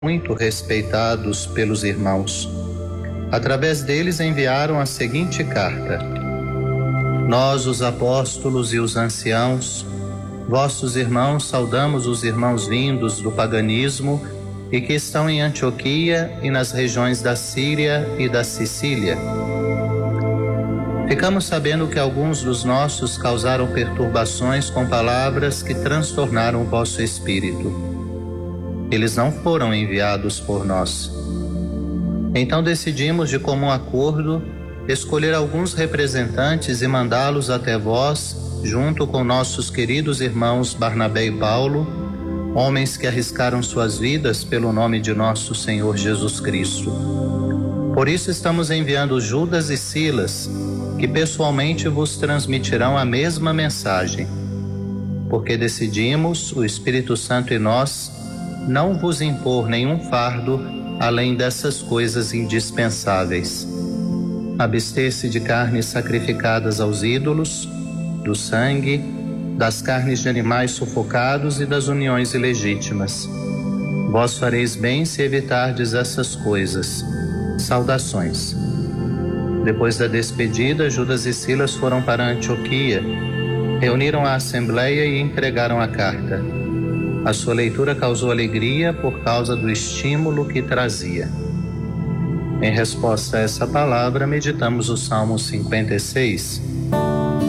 muito respeitados pelos irmãos. Através deles enviaram a seguinte carta: Nós, os apóstolos e os anciãos, vossos irmãos, saudamos os irmãos vindos do paganismo e que estão em Antioquia e nas regiões da Síria e da Sicília. Ficamos sabendo que alguns dos nossos causaram perturbações com palavras que transtornaram o vosso espírito. Eles não foram enviados por nós. Então decidimos, de comum acordo, escolher alguns representantes e mandá-los até vós, junto com nossos queridos irmãos Barnabé e Paulo, homens que arriscaram suas vidas pelo nome de nosso Senhor Jesus Cristo. Por isso estamos enviando Judas e Silas, que pessoalmente vos transmitirão a mesma mensagem, porque decidimos, o Espírito Santo e nós, não vos impor nenhum fardo além dessas coisas indispensáveis: abster-se de carnes sacrificadas aos ídolos, do sangue, das carnes de animais sufocados e das uniões ilegítimas. Vós fareis bem se evitardes essas coisas. Saudações. Depois da despedida, Judas e Silas foram para Antioquia, reuniram a assembleia e entregaram a carta. A sua leitura causou alegria por causa do estímulo que trazia. Em resposta a essa palavra, meditamos o Salmo 56.